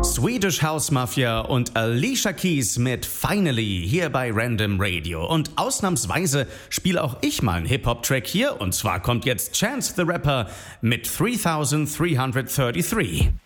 Swedish House Mafia und Alicia Keys mit Finally hier bei Random Radio. Und ausnahmsweise spiele auch ich mal einen Hip-Hop-Track hier. Und zwar kommt jetzt Chance the Rapper mit 3333.